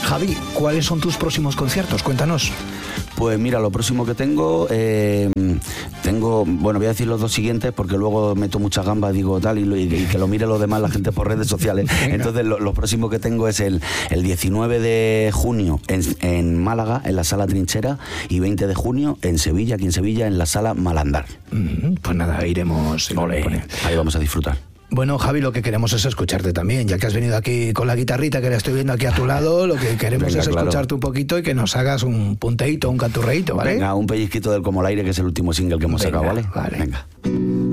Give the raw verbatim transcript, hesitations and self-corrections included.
Javi, ¿cuáles son tus próximos conciertos? Cuéntanos. Pues mira, lo próximo que tengo, eh, tengo, bueno, voy a decir los dos siguientes porque luego meto muchas gambas, digo tal, y, y, y que lo mire los demás la gente por redes sociales. Entonces lo, lo próximo que tengo es el, el diecinueve de junio en, en Málaga, en la Sala Trinchera, y veinte de junio en Sevilla, aquí en Sevilla, en la Sala Malandar. Mm, pues nada, iremos. Olé, ahí vamos a disfrutar. Bueno, Javi, lo que queremos es escucharte también, ya que has venido aquí con la guitarrita que la estoy viendo aquí a tu lado, lo que queremos Venga, es escucharte claro. un poquito y que nos hagas un punteíto, un canturreíto, ¿vale? Venga, un pellizquito del Como el aire, que es el último single que hemos Venga, sacado, ¿vale? Vale. Venga.